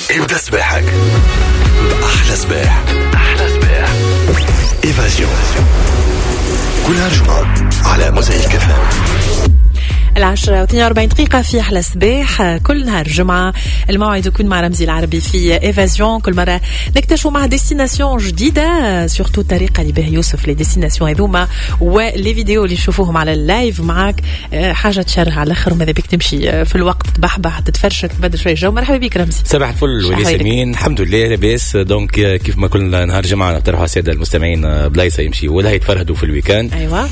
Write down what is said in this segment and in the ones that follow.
ابدأ سباحك بأحلى سباح. إيفازيون كل هالجمعة على موزايك FM. 10:42 في أحلى سباح كل نهار جمعة. الموعد يكون مع رمزي العربي في إيفازيون. كل مرة نكتشف مع ديستيناسيون جديدة، سورتو الطريقة اللي بها يوسف لي ديستيناسيون هذوما ولي فيديو اللي نشوفوهم على اللايف معاك. حاجة تشرح على الآخر وماذا بك تمشي في الوقت تبحبح تتفرشك تبدل شوية جو. مرحبا بك رمزي. صباح الفل والياسمين. الحمد لله لاباس. دونك كيف ما كل نهار جمعة نقترحوا السادة المستمعين بلايصة يمشيوا ولا يتفرهدوا في الويكاند. أيوة.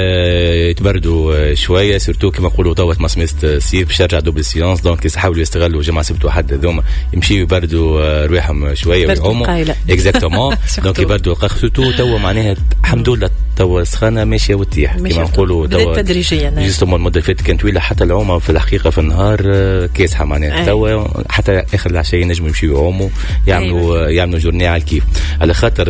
يتبردوا شوية سورتو كما نقولوا توا تمسمست الصيف باش يرجع دوبل سيونس. دونك يحاولوا يستغلوا جمعة سبت وحد هذوما يمشيوا يبردوا رواحهم شوية ويعوموا. اكزاكتومون. دونك يبردوا سورتو توا معناها الحمد لله توا السخانة ماشية وتطيح كما نقولوا توا تدريجيا. جوستومون المدة اللي فاتت كانت طويلة حتى العومة في الحقيقة في النهار كاسحة معناها. توا حتى آخر العشية نجموا يمشيوا يعوموا يعملوا جورني على الكيف، على خاطر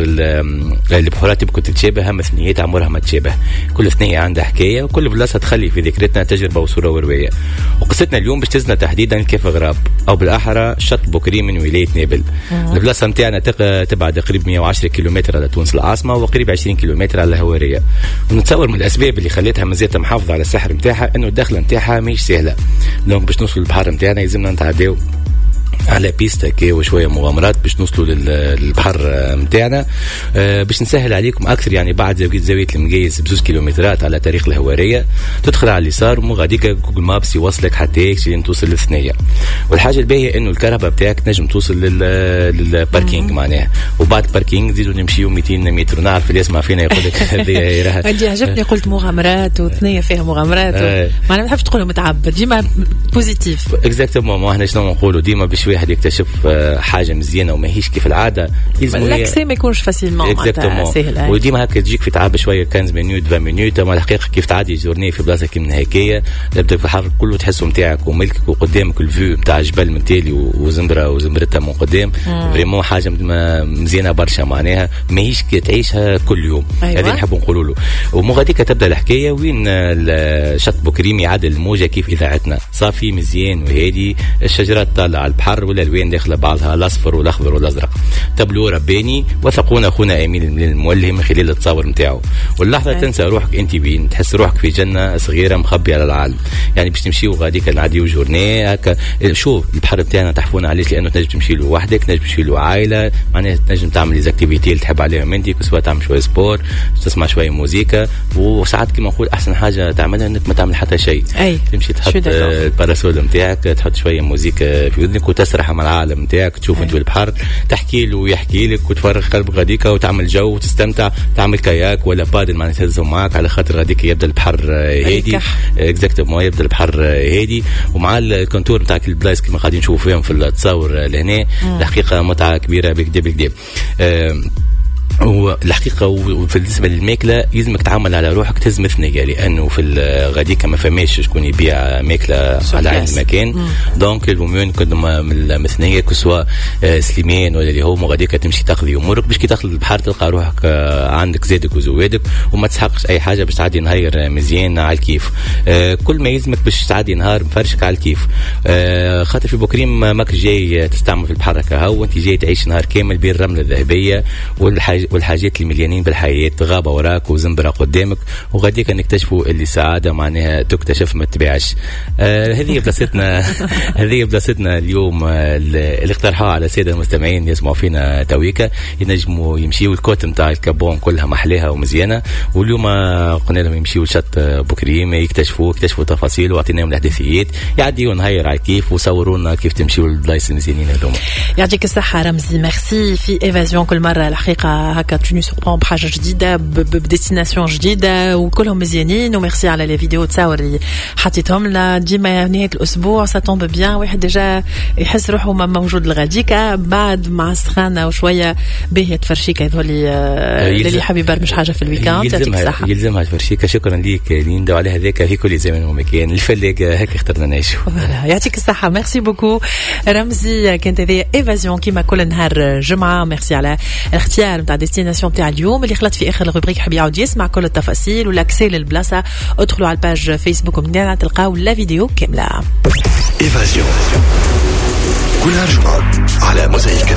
البحورات يمكن تتشابه هم ثنيات عمرها ما تشابه. كل ثنية عندها حكاية وكل بلاصة تخلي في ذكرتنا تجربة وصورة ورواية. وقصتنا اليوم باش تزنا تحديدا كيف غراب أو بالأحرى شط بوكريم من ولاية نابل. البلاصة متاعنا تبعد قريب 110 كيلومتر على تونس العاصمة وقريب 20 كيلومتر على الهوارية. ونتصور من الأسباب اللي خليتها مازالت محافظة على السحر متاعها إنه الدخلة متاعها مش سهلة. دونك باش نوصل للبحر متاعنا يلزمنا نتعداو على بيستا كي وشويه مغامرات باش نوصلوا للبحر متاعنا. باش نسهل عليكم اكثر يعني بعد زاويه المقيس ب2 كيلومترات على طريق الهواريه تدخل على اليسار وغاديك جوجل مابس يوصلك حتى توصل للثنيه. والحاجه الباهيه انه الكهرباء بتاعك تنجم توصل للباركينج معناها. وبعد باركينج نزيدوا نمشيو 200 متر. نعرف اللي يسمع فينا يقول لك هذه راها انت عجبني قلت مغامرات وثنيه فيها مغامرات ما انا ما نحبش تقولوا متعب ديما بوزيتيف. اكزاكتومون. ما احنا شنو نقولوا ديما باش واحد يكتشف حاجه مزيانه وما هيش كيف العاده لازم لاكسي ما يكونش فاسيلمون سهل. وديما هكا تجيك في تعب شويه 15 مينوت 20 مينوت. اما الحقيقه كيف تعدي جورني في بلاصه كيما هكايا تبدا في الحر كله تحسه نتاعك وملكك وقدامك الفيو نتاع الجبل من تالي وزمبرتها من قدام. فريمون حاجه مزيانه برشا معناها ما هيش تعيشها كل يوم. هذه نحب نقولوا له. ومغاديك تبدا الحكايه وين شط بوكريم يعدل الموجه كيف اذاعتنا صافي مزيان وهادي. الشجرات طالعه على البحر ولا الوين داخله بعضها الاصفر والاخضر والازرق. تبلو رباني وثقونا اخونا امين المولي من خلال التصاور نتاعو. واللحظه تنسى روحك انت بين تحس روحك في جنه صغيره مخبيه على العالم. يعني باش تمشيو غاديك نعديو جورني هكا. شوف البحر نتاعنا تحفونا عليه لانه تنجم تمشي له وحدك تنجم تمشي له عائله معناها تنجم تعمل لي زاكتيفيتي اللي تحب عليهم انت سواء تعمل شويه سبور تسمع شويه موسيقى. وساعات كما نقول احسن حاجه تعملها انك ما تعمل حتى شيء. تمشي تحط الباراسول نتاعك تحط شويه موسيقى في اذنك وتسرح مع العالم نتاعك تشوف انت البحر تحكي له ويحكي لك وتفرغ قلبك غاديك وتعمل جو وتستمتع. تعمل كاياك ولا بادل معناها تهزهم معك على خاطر غاديك يبدا البحر هادي. اكزاكتومون يبدا البحر هادي ومع الكونتور نتاع البلايص كما قاعدين نشوفوا فيهم في التصاور لهنا. الحقيقه متعه كبيره بكدا والحقيقه. وبالنسبه للماكله يلزمك تعمل على روحك تهز مثنيه لانه في غاديك ما فماش شكون يبيع ماكله على عين المكان. دونك المهم نقدم المثنيه كسوا سليمان ولا اللي هو غاديك تمشي تقضي امورك باش كي تدخل البحر تلقى روحك عندك زادك وزوادك وما تسحقش اي حاجه باش تعدي نهار مزيان على الكيف. كل ما يلزمك باش تعدي نهار مفرشك على الكيف. خاطر في بوكريم ماك جاي تستعمل في البحر كهو وانت جاي تعيش نهار كامل بين الرمله الذهبيه والحاجات اللي مليانين بالحياة. غابة وراك وزنبرة قدامك وغاديك نكتشفوا اللي سعادة معناها تكتشف ما تبيعش. هذه بلاصتنا اليوم اللي اقترحوها على السادة المستمعين يسمعوا فينا تويكا ينجموا يمشيوا الكوت متاع الكابون كلها محليها ومزيانة. واليوم قلنا لهم يمشيوا لشط بوكريم يكتشفوا تفاصيل وعطيناهم الاحداثيات يعديوا نهاير على كيف وصورونا كيف تمشيوا للبلايص المزيانين هذوما. يعطيك الصحة رمزي. ميرسي. في ايفازيون كل مرة الحقيقة هكا توني سوربون بحاجة جديدة بديستيناسيون جديدة وكلهم مزيانين. وميرسي على لي فيديو تصاور اللي حطيتهم لنا ديما نهاية الأسبوع ساتومب بيان واحد ديجا يحس روحه ما موجود الغاديكا بعد مع السخانة وشوية باهية تفرشيكا هذول اللي حاب يبرمج حاجة في الويكاند. يعطيك الصحة. يلزمها تفرشيكا. شكرا ليك اللي ندوا على هذاك في كل زمان ومكان الفلاق هيك اخترنا نعيشوا. يعطيك الصحة. ميرسي بوكو رمزي. كانت هذه ايفازيون كيما كل نهار جمعة. ميرسي على الاختيار نتاع ديستيناسيون تاع اليوم اللي خلط في اخر الروبريك حاب يعاود يسمع كل التفاصيل والاكسي للبلاصه. ادخلوا على الباج فيسبوك ومننا تلقاو لا فيديو كامله. إيفازيون كل جمعة